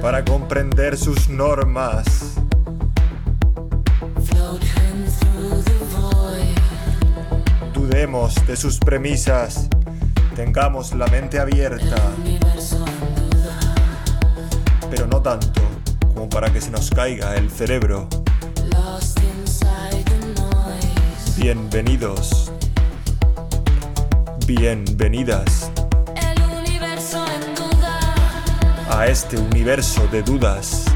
para comprender sus normas. Dudemos de sus premisas, tengamos la mente abierta, pero no tanto como para que se nos caiga el cerebro. Bienvenidos, bienvenidas a este universo de dudas.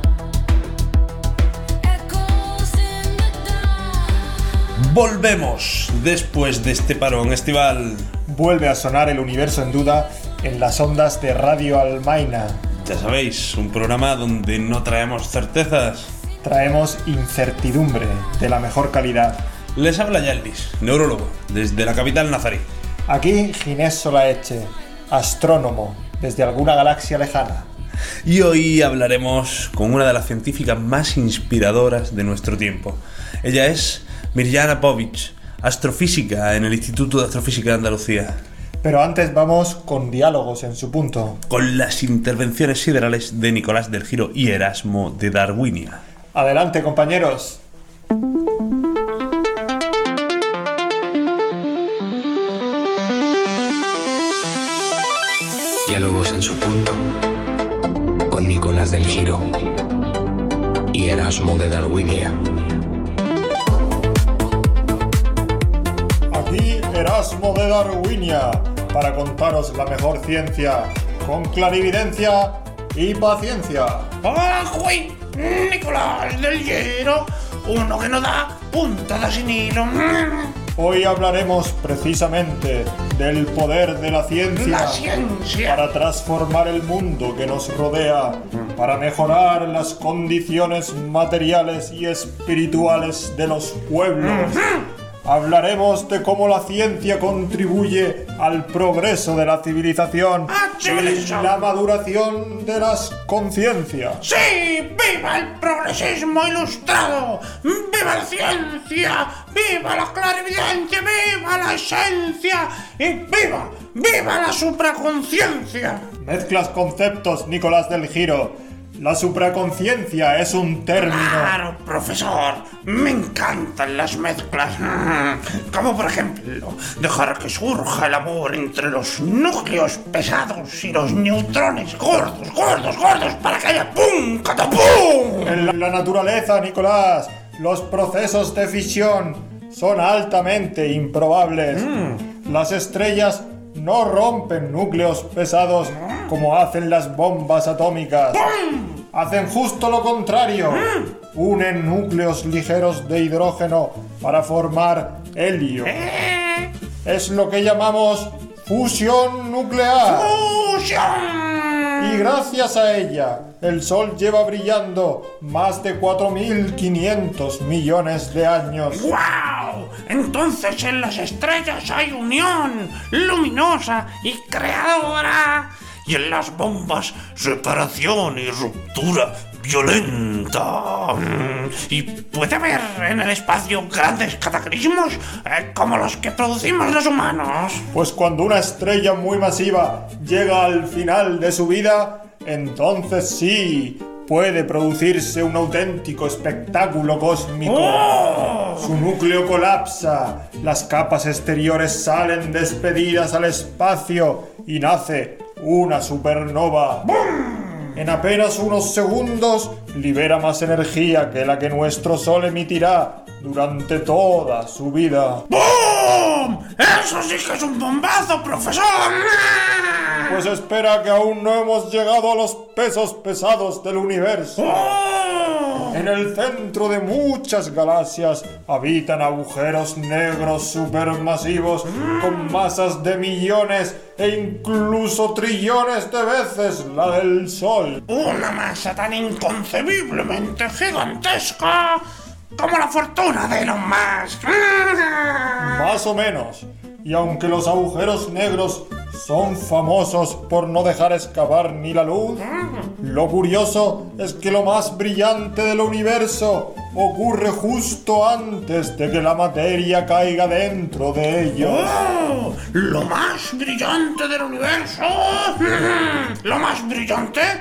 Volvemos después de este parón estival. Vuelve a sonar el universo en duda en las ondas de Radio Almaina. Ya sabéis, un programa donde no traemos certezas. Traemos incertidumbre de la mejor calidad. Les habla Yaldis, neurólogo, desde la capital nazarí. Aquí Ginés Solaeche, astrónomo, desde alguna galaxia lejana. Y hoy hablaremos con una de las científicas más inspiradoras de nuestro tiempo. Ella es Mirjana Povic, astrofísica en el Instituto de Astrofísica de Andalucía. Pero antes vamos con diálogos en su punto. Con las intervenciones siderales de Nicolás del Giro y Erasmo de Darwinia. Adelante, compañeros. Diálogos en su punto con Nicolás del Giro y Erasmo de Darwinia. Aquí Erasmo de Darwinia para contaros la mejor ciencia con clarividencia y paciencia. ¡Ajuy! Nicolás del Giro, uno que no da puntada sin hilo. Hoy hablaremos precisamente del poder de la ciencia. La ciencia. Para transformar el mundo que nos rodea, para mejorar las condiciones materiales y espirituales de los pueblos. Hablaremos de cómo la ciencia contribuye al progreso de la civilización y la maduración de las conciencias. ¡Sí! ¡Viva el progresismo ilustrado! ¡Viva la ciencia! ¡Viva la clarividencia! ¡Viva la esencia! ¡Y viva la supraconciencia! Mezclas conceptos, Nicolás del Giro. La supraconciencia es un término. Claro, profesor. Me encantan las mezclas. Como por ejemplo, dejar que surja el amor entre los núcleos pesados y los neutrones gordos, para que haya ¡pum! ¡Catapum! En la naturaleza, Nicolás, los procesos de fisión son altamente improbables. Las estrellas no rompen núcleos pesados como hacen las bombas atómicas. Hacen justo lo contrario. Unen núcleos ligeros de hidrógeno para formar helio. Es lo que llamamos fusión nuclear. ¡Fusión! Y gracias a ella, el Sol lleva brillando más de 4.500 millones de años. ¡Guau! Entonces en las estrellas hay unión luminosa y creadora. Y en las bombas, separación y ruptura violenta. Y puede haber en el espacio grandes cataclismos como los que producimos los humanos. Pues cuando una estrella muy masiva llega al final de su vida, entonces sí puede producirse un auténtico espectáculo cósmico. ¡Oh! Su núcleo colapsa, las capas exteriores salen despedidas al espacio y nace una supernova. ¡Bum! En apenas unos segundos libera más energía que la que nuestro Sol emitirá durante toda su vida. ¡Bum! ¡Eso sí que es un bombazo, profesor! Pues espera, que aún no hemos llegado a los pesos pesados del universo. ¡Oh! En el centro de muchas galaxias habitan agujeros negros supermasivos con masas de millones e incluso trillones de veces la del Sol. Una masa tan inconcebiblemente gigantesca como la fortuna de Elon Musk. Más o menos. Y aunque los agujeros negros son famosos por no dejar escapar ni la luz, lo curioso es que lo más brillante del universo ocurre justo antes de que la materia caiga dentro de ellos. ¡Oh! ¿Lo más brillante del universo? ¿Lo más brillante?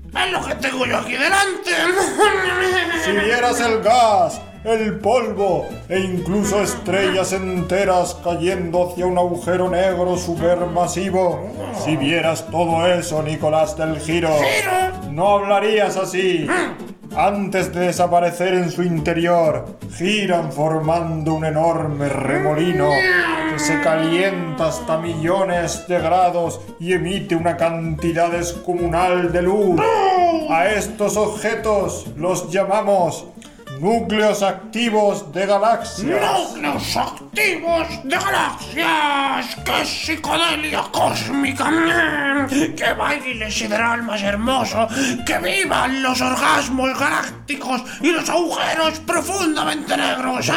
Es lo que tengo yo aquí delante. Si vieras el gas, el polvo e incluso estrellas enteras cayendo hacia un agujero negro supermasivo, si vieras todo eso, Nicolás del Giro, no hablarías así. Antes de desaparecer en su interior, giran formando un enorme remolino que se calienta hasta millones de grados y emite una cantidad descomunal de luz. A estos objetos los llamamos núcleos activos de galaxias. ¡Núcleos activos de galaxias! ¡Qué psicodelia cósmica! ¡Qué baile sideral más hermoso! ¡Que vivan los orgasmos galácticos y los agujeros profundamente negros!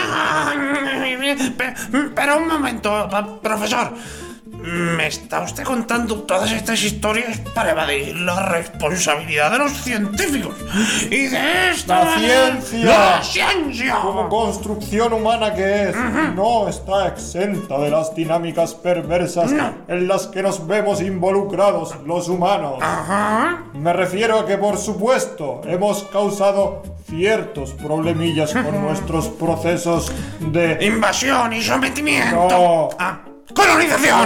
Pero un momento, profesor. ¿Me está usted contando todas estas historias para evadir la responsabilidad de los científicos? Y de esta... ¡La ciencia! Como construcción humana que es, no está exenta de las dinámicas perversas en las que nos vemos involucrados los humanos. Me refiero a que, por supuesto, hemos causado ciertos problemillas con nuestros procesos de... ¡Invasión y sometimiento! No. ¡Colonización!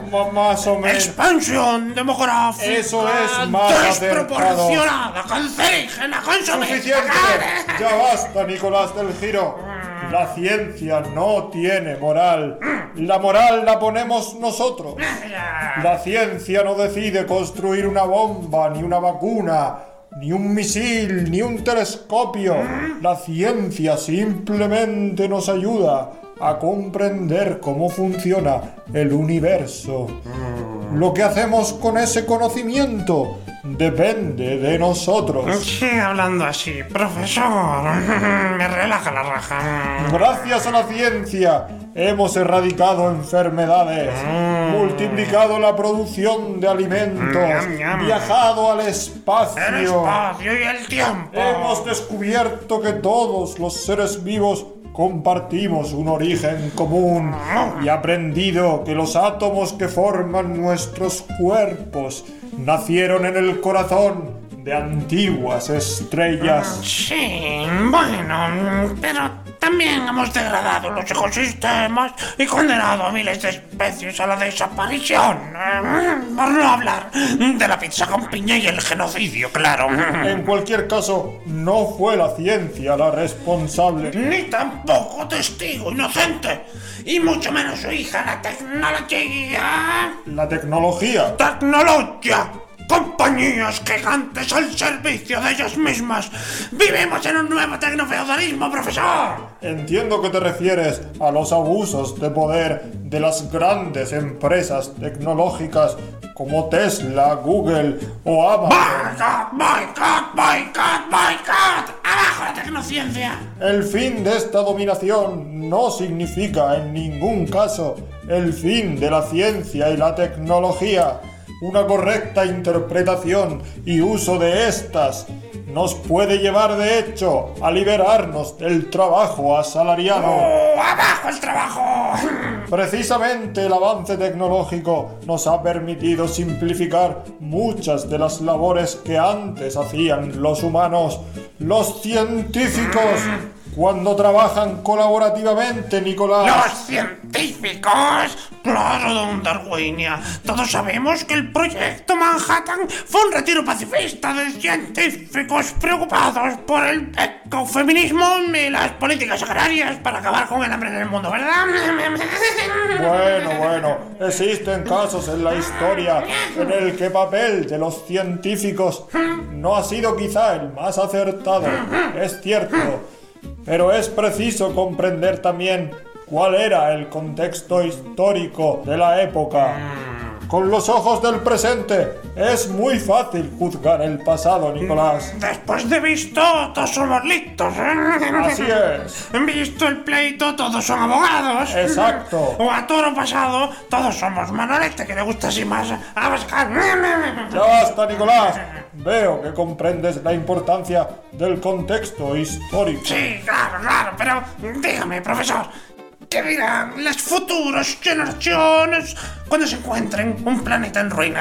Más o menos. ¡Expansión demográfica! Eso es más desproporcionada, cancerígena, consumista. ¡Suficiente! Ya basta, Nicolás del Giro. La ciencia no tiene moral. La moral la ponemos nosotros. La ciencia no decide construir una bomba, ni una vacuna, ni un misil, ni un telescopio. La ciencia simplemente nos ayuda a comprender cómo funciona el universo. Lo que hacemos con ese conocimiento depende de nosotros. Sí, hablando así, profesor, me relaja la raja. Gracias a la ciencia hemos erradicado enfermedades, multiplicado la producción de alimentos, viajado al espacio. El espacio y el tiempo. Hemos descubierto que todos los seres vivos compartimos un origen común y aprendido que los átomos que forman nuestros cuerpos nacieron en el corazón de antiguas estrellas. Sí, bueno, pero también hemos degradado los ecosistemas y condenado a miles de especies a la desaparición. Por no hablar de la pizza con piña y el genocidio, claro. En cualquier caso, no fue la ciencia la responsable. Ni tampoco testigo inocente. Y mucho menos su hija, la tecnología. La tecnología. ¡Tecnología! Compañías gigantes al servicio de ellas mismas. Vivimos en un nuevo tecnofeudalismo, profesor. Entiendo que te refieres a los abusos de poder de las grandes empresas tecnológicas como Tesla, Google o Amazon. ¡Boicot! ¡Abajo la tecnociencia! El fin de esta dominación no significa en ningún caso el fin de la ciencia y la tecnología. Una correcta interpretación y uso de estas nos puede llevar de hecho a liberarnos del trabajo asalariado. ¡Oh, abajo el trabajo! Precisamente el avance tecnológico nos ha permitido simplificar muchas de las labores que antes hacían los humanos. Los científicos, cuando trabajan colaborativamente, Nicolás. ¡Los científicos! ¡Claro, don Darwinia! Todos sabemos que el proyecto Manhattan fue un retiro pacifista de científicos preocupados por el ecofeminismo y las políticas agrarias para acabar con el hambre en el mundo, ¿verdad? Bueno, existen casos en la historia en el que el papel de los científicos no ha sido quizá el más acertado, es cierto. Pero es preciso comprender también cuál era el contexto histórico de la época. Con los ojos del presente es muy fácil juzgar el pasado, Nicolás. Después de visto, todos somos listos, ¿eh? Así es. Visto el pleito, todos son abogados. Exacto. O a toro pasado, todos somos Manolete, que le gusta así más a buscar. Ya basta, Nicolás. Veo que comprendes la importancia del contexto histórico. Sí, claro, pero dígame, profesor, ¿qué dirán las futuras generaciones cuando se encuentren un planeta en ruinas?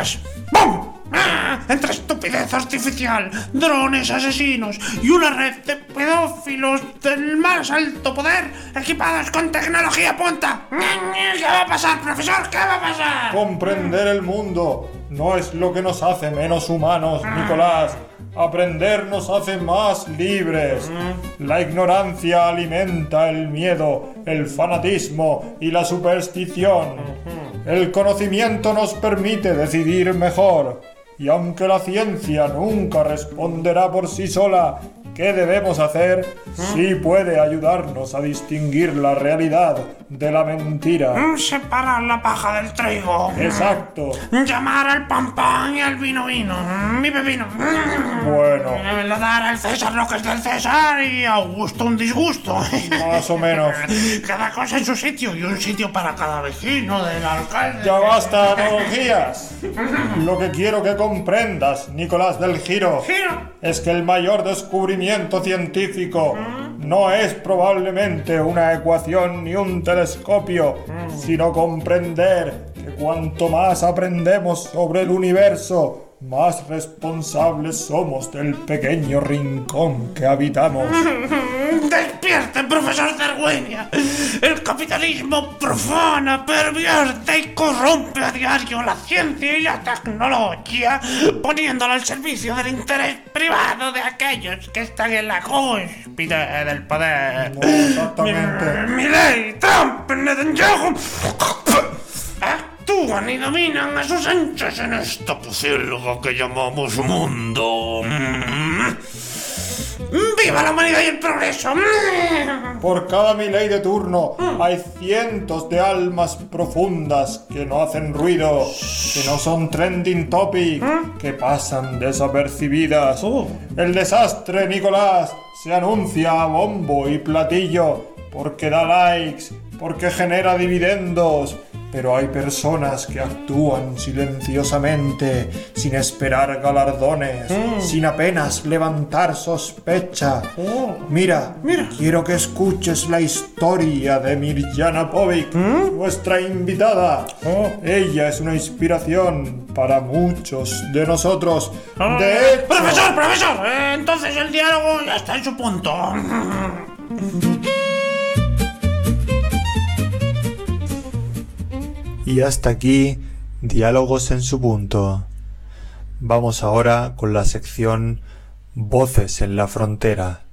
¡Bum! Entre estupidez artificial, drones asesinos y una red de pedófilos del más alto poder equipados con tecnología punta. ¿Qué va a pasar, profesor? ¿Qué va a pasar? Comprender el mundo no es lo que nos hace menos humanos, Nicolás. Aprender nos hace más libres. La ignorancia alimenta el miedo, el fanatismo y la superstición. El conocimiento nos permite decidir mejor. Y aunque la ciencia nunca responderá por sí sola qué debemos hacer, sí puede ayudarnos a distinguir la realidad de la mentira. Separar la paja del trigo. Exacto. Llamar al pan pan y al vino vino. Mi pepino. Bueno, Dar al César lo que es del César y a Augusto un disgusto. más o menos. Cada cosa en su sitio y un sitio para cada vecino del alcalde. Ya basta analogías. Lo que quiero que comprendas, Nicolás del Giro, Giro. es que el mayor descubrimiento científico no es probablemente una ecuación ni un telescopio, sino comprender que cuanto más aprendemos sobre el universo, más responsables somos del pequeño rincón que habitamos. ¡Despierte, profesor Zarguenia! El capitalismo profana, pervierte y corrompe a diario la ciencia y la tecnología, poniéndola al servicio del interés privado de aquellos que están en la cúspide del poder. No exactamente. Milei, Trump, Netanyahu actúan y dominan a sus anchas en esta pocilga que llamamos mundo. ¡Viva la humanidad y el progreso! Por cada Milei de turno hay cientos de almas profundas que no hacen ruido, que no son trending topic, que pasan desapercibidas. El desastre, Nicolás, se anuncia a bombo y platillo porque da likes, porque genera dividendos. Pero hay personas que actúan silenciosamente, sin esperar galardones, sin apenas levantar sospecha. Mira, quiero que escuches la historia de Mirjana Povic, nuestra invitada. Ella es una inspiración para muchos de nosotros. De hecho... ¡Profesor! Entonces el diálogo ya está en su punto. Y hasta aquí, diálogos en su punto. Vamos ahora con la sección Voces en la Frontera.